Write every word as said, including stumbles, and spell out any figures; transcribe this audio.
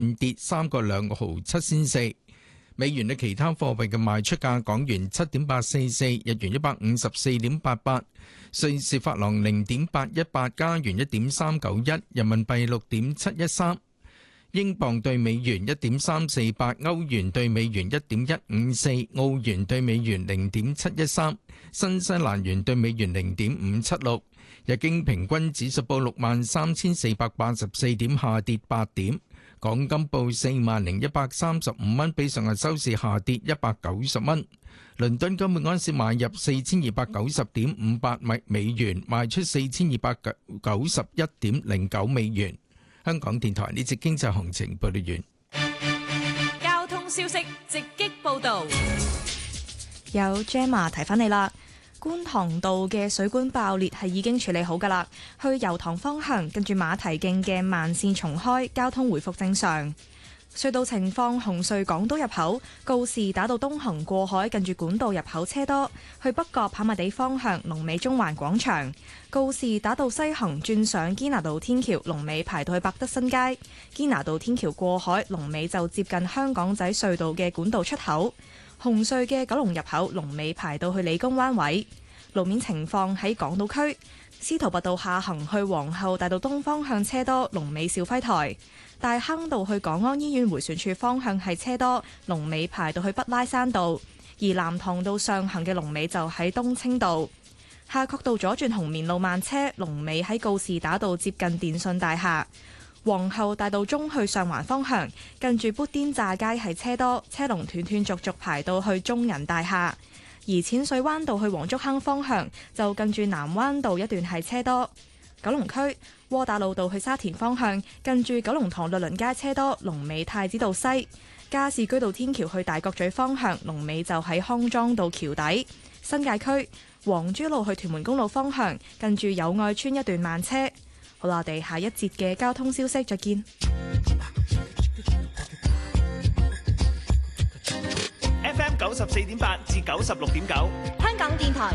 五跌三個兩毫七仙四。美元對其他貨幣嘅賣出價：港元七點八四四，日元一百五十四點八八，瑞士法郎零點八一八，加元一點三九一，人民幣六點七一三，英鎊對美元一點三四八，歐元對美元一點一五四，澳元對美元零點七一三，新西蘭元對美元零點五七六。日經平均指數報六萬三千四百八十四點，下跌八點。港金報四萬零一百三十五蚊，比上日收市下跌一百九十蚊。倫敦金每安士買入四千二百九十點五八美元，賣出四千二百九十一點零九美元。香港電台呢節經濟行情報道完。 交通消息直擊報道， 有 Gemma 提翻你啦。觀塘道嘅水管爆裂係已經處理好㗎啦，去油塘方向跟住馬蹄徑嘅慢線重開，交通回復正常。隧道情況：紅隧港島入口告士打道東行過海，近住管道入口車多；去北角跑馬地方向龍尾中環廣場。告士打道西行轉上堅拿道天橋，龍尾排到去百德新街。堅拿道天橋過海，龍尾就接近香港仔隧道嘅管道出口。紅隧嘅九龍入口龍尾排到去理工灣位。路面情況喺港島區，司徒拔道下行去皇后大道東方向車多，龍尾兆輝台。大坑道去港安醫院迴旋處方向係車多，龍尾排到去北拉山道。而南塘道上行嘅龍尾就喺東清道。夏慤道左轉紅棉路慢車，龍尾喺告士打道接近電訊大廈。皇后大道中去上環方向，近住砵甸乍街係車多，車龍斷斷續續排到去中人大廈。而淺水灣道去黃竹坑方向就近住南灣道一段係車多。九龍區窩打老道去沙田方向近住九龍塘律倫街車多，龍尾太子道西。加士居道天橋去大角咀方向龍尾就喺康莊道橋底。新界區黃珠路去屯門公路方向近住友愛邨一段慢車。好啦，我哋下一節嘅交通消息再見。 F M 九十四點八至九十六點九， 香港電台